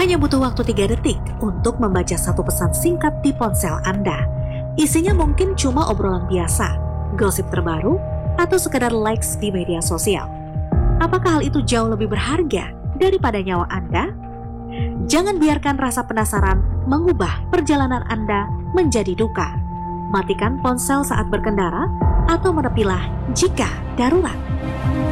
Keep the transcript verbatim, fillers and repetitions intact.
hanya butuh waktu tiga detik untuk membaca satu pesan singkat di ponsel Anda. Isinya mungkin cuma obrolan biasa, gosip terbaru, atau sekedar likes di media sosial. Apakah hal itu jauh lebih berharga daripada nyawa Anda? Jangan biarkan rasa penasaran mengubah perjalanan Anda menjadi duka. Matikan ponsel saat berkendara atau menepilah jika darurat.